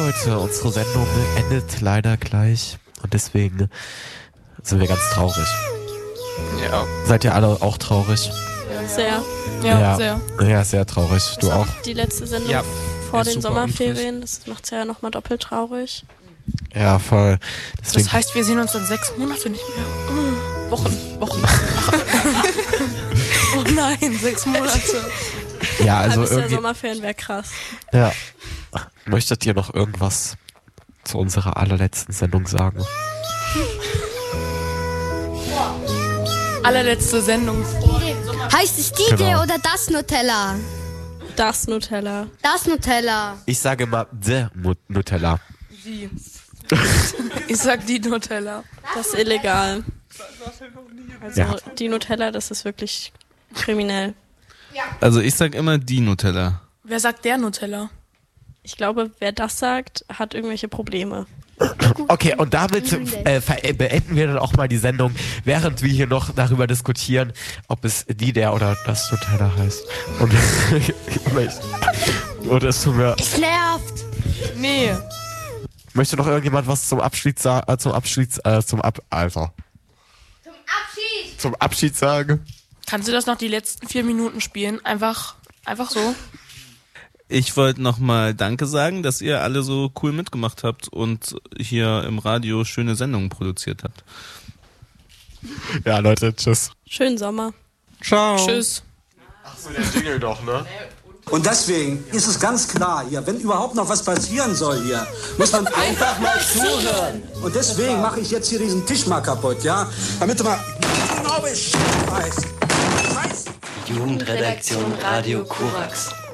Leute, unsere Sendung endet leider gleich und deswegen sind wir ganz traurig. Ja. Seid ihr alle auch traurig? Sehr. Sehr. Ja, sehr traurig. Du auch? Die letzte Sendung Ja. vor Ist den super Sommerferien, das macht's ja nochmal doppelt traurig. Ja, voll. Deswegen, Das heißt, wir sehen uns in 6 Monaten nicht mehr. Wochen. Oh nein, 6 Monate. ja, also Halbes Jahr irgendwie. Sommerferien wäre krass. Ja. Möchtet ihr noch irgendwas zu unserer allerletzten Sendung sagen? Allerletzte Sendung vor dem Sommer. Heißt es die Genau. oder das Nutella? Das Nutella. Das Nutella. Ich sage immer The Nutella. Die. Ich sag die Nutella. Das ist illegal. Also Ja. die Nutella, das ist wirklich kriminell. Also ich sag immer die Nutella. Wer sagt der Nutella? Ich glaube, wer das sagt, hat irgendwelche Probleme. Okay, und damit beenden wir dann auch mal die Sendung, während wir hier noch darüber diskutieren, ob es die, der oder das Nutella heißt. Und es tut mir. Es nervt. Nee. Möchte noch irgendjemand was zum Abschied sagen? Zum Abschied sagen? Kannst du das noch die letzten 4 Minuten spielen? Einfach so? Ich wollte nochmal Danke sagen, dass ihr alle so cool mitgemacht habt und hier im Radio schöne Sendungen produziert habt. Ja, Leute, tschüss. Schönen Sommer. Ciao. Tschüss. Achso, der Jingle doch, ne? Und deswegen ist es ganz klar hier, wenn überhaupt noch was passieren soll hier, muss man einfach mal zuhören. Und deswegen mache ich jetzt hier diesen Tisch mal kaputt, ja? Damit du mal genau Bescheid weißt. Jugendredaktion Radio Korax.